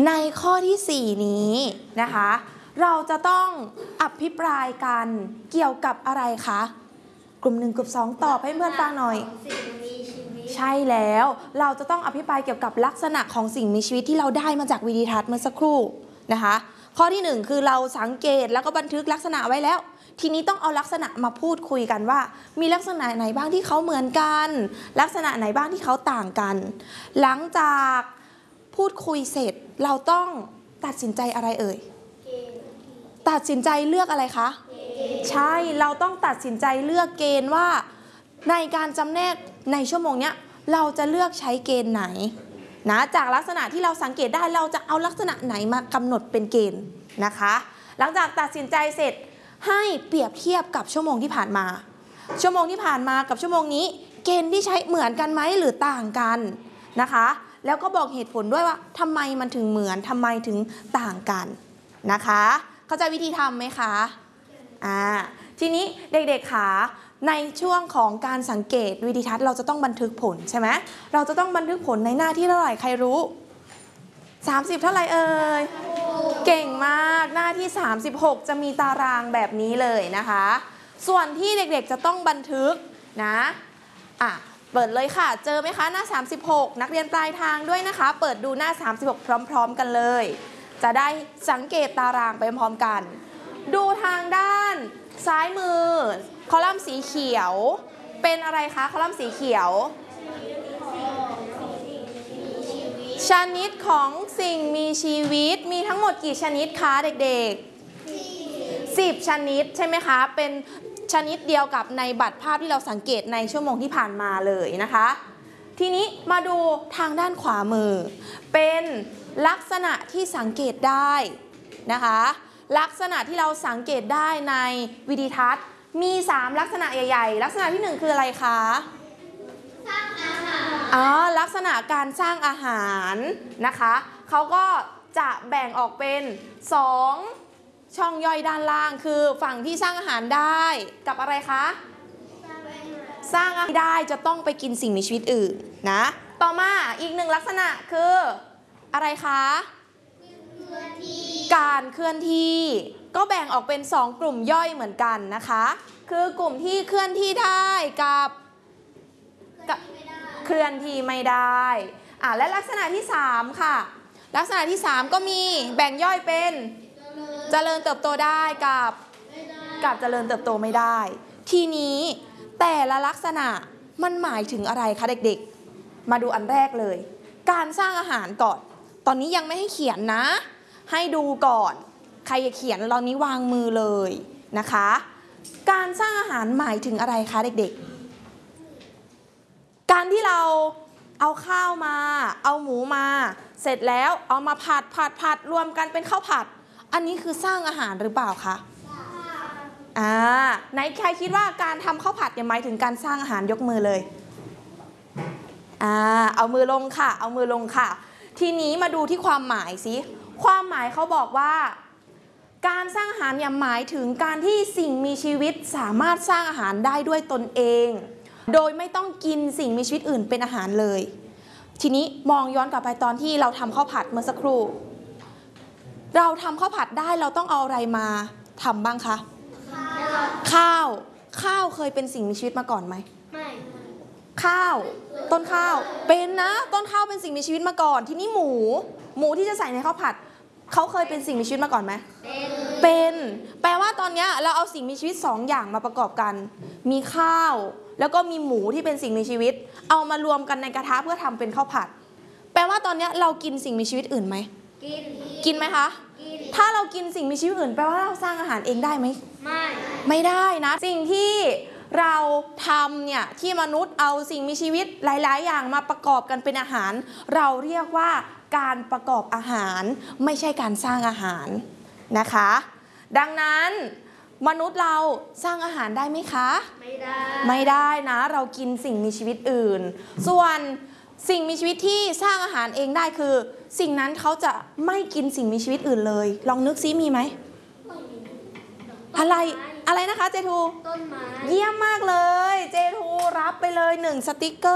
ในข้อที่4นี้นะคะเราจะต้องอภิปรายกันเกี่ยวกับอะไรคะกลุ่ม1กลุ่ม2ตอบให้เพื่อนฟังหน่อยใช่แล้วเราจะต้องอภิปรายเกี่ยวกับลักษณะของสิ่งมีชีวิตที่เราได้มาจากวิดีทัศน์เมื่อสักครู่นะคะข้อที่1คือเราสังเกตแล้วก็บันทึกลักษณะไว้แล้วทีนี้ต้องเอาลักษณะมาพูดคุยกันว่ามีลักษณะไหนบ้างที่เขาเหมือนกันลักษณะไหนบ้างที่เขาต่างกันหลังจากพูดคุยเสร็จเราต้องตัดสินใจอะไรเอ่ยตัดสินใจเลือกอะไรคะใช่เราต้องตัดสินใจเลือกเกณฑ์ว่าในการจำแนกในชั่วโมงนี้เราจะเลือกใช้เกณฑ์ไหนนะจากลักษณะที่เราสังเกตได้เราจะเอาลักษณะไหนมากำหนดเป็นเกณฑ์นะคะหลังจากตัดสินใจเสร็จให้เปรียบเทียบกับชั่วโมงที่ผ่านมาชั่วโมงที่ผ่านมากับชั่วโมงนี้เกณฑ์ที่ใช้เหมือนกันไหมหรือต่างกันนะคะแล้วก็บอกเหตุผลด้วยว่าทำไมมันถึงเหมือนทำไมถึงต่างกันนะคะเข้าใจวิธีทำไหมคะทีนี้เด็กๆค่ะในช่วงของการสังเกตวิดีทัศน์เราจะต้องบันทึกผลใช่ไหมเราจะต้องบันทึกผลในหน้าที่เท่าไหร่ใครรู้30เท่าไหร่เอ่ยเก่งมากหน้าที่36จะมีตารางแบบนี้เลยนะคะส่วนที่เด็กๆจะต้องบันทึกนะเปิดเลยค่ะเจอไหมคะหน้า36นักเรียนปลายทางด้วยนะคะเปิดดูหน้า36พร้อมๆกันเลยจะได้สังเกตตารางไปพร้อมกันดูทางด้านซ้ายมือคอลัมน์สีเขียวเป็นอะไรคะคอลัมน์สีเขียวชนิดของสิ่งมีชีวิตมีทั้งหมดกี่ชนิดคะเด็กๆ10ชนิดใช่ไหมคะเป็นชนิดเดียวกับในบัตรภาพที่เราสังเกตในชั่วโมงที่ผ่านมาเลยนะคะทีนี้มาดูทางด้านขวามือเป็นลักษณะที่สังเกตได้นะคะลักษณะที่เราสังเกตได้ในวิดีทัศน์มี3ลักษณะใหญ่ๆลักษณะที่1คืออะไรคะสร้างอาหารลักษณะการสร้างอาหารนะคะเขาก็จะแบ่งออกเป็น2ช่องย่อยด้านล่างคือฝั่งที่สร้างอาหารได้กับอะไรคะสร้างอาหารได้จะต้องไปกินสิ่งมีชีวิตอื่นนะต่อมาอีก1ลักษณะคืออะไรคะการเคลื่อนที่ก็แบ่งออกเป็น2กลุ่มย่อยเหมือนกันนะคะคือกลุ่มที่เคลื่อนที่ได้กับเคลื่อนที่ไม่ได้และลักษณะที่3ค่ะลักษณะที่3ก็มีแบ่งย่อยเป็นเจริญเติบโตได้กับเจริญเติบโตไม่ได้ทีนี้แต่ละลักษณะมันหมายถึงอะไรคะเด็กๆมาดูอันแรกเลยการสร้างอาหารก่อนตอนนี้ยังไม่ให้เขียนนะให้ดูก่อนใครจะเขียนตอนนี้วางมือเลยนะคะการสร้างอาหารหมายถึงอะไรคะเด็กๆการที่เราเอาข้าวมาเอาหมูมาเสร็จแล้วเอามาผัดรวมกันเป็นข้าวผัดอันนี้คือสร้างอาหารหรือเปล่าคะไหนใครคิดว่าการทำข้าวผัดหมายถึงการสร้างอาหารยกมือเลยเอามือลงค่ะเอามือลงค่ะทีนี้มาดูที่ความหมายสิความหมายเขาบอกว่าการสร้างอาหารหมายถึงการที่สิ่งมีชีวิตสามารถสร้างอาหารได้ด้วยตนเองโดยไม่ต้องกินสิ่งมีชีวิตอื่นเป็นอาหารเลยทีนี้มองย้อนกลับไปตอนที่เราทำข้าวผัดเมื่อสักครู่เราทำข้าวผัดได้เราต้องเอาอะไรมาทำบ้างคะข้าวเคยเป็นสิ่งมีชีวิตมาก่อนไหมไม่ข้าวต้นข้าวเป็นนะต้นข้าวเป็นสิ่งมีชีวิตมาก่อนทีนี้หมูที่จะใส่ในข้าวผัดเขาเคยเป็นสิ่งมีชีวิตมาก่อนไหมเป็นแปลว่าตอนนี้เราเอาสิ่งมีชีวิต2อย่างมาประกอบกันมีข้าวแล้วก็มีหมูที่เป็นสิ่งมีชีวิตเอามารวมกันในกระทะเพื่อทำเป็นข้าวผัดแปลว่าตอนนี้เรากินสิ่งมีชีวิตอื่นไหมกินไหมคะถ้าเรากินสิ่งมีชีวิตอื่นแปลว่าเราสร้างอาหารเองได้ไหมไม่ได้นะสิ่งที่เราทำเนี่ยที่มนุษย์เอาสิ่งมีชีวิตหลายๆอย่างมาประกอบกันเป็นอาหารเราเรียกว่าการประกอบอาหารไม่ใช่การสร้างอาหารนะคะดังนั้นมนุษย์เราสร้างอาหารได้ไหมคะไม่ได้นะเรากินสิ่งมีชีวิตอื่นส่วนสิ่งมีชีวิตที่สร้างอาหารเองได้คือสิ่งนั้นเขาจะไม่กินสิ่งมีชีวิตอื่นเลยลองนึกซิมีไหมอะไรนะคะเจทูต้นไม้เยี่ยมมากเลยเจทูรับไปเลย1สติ๊กเกอร์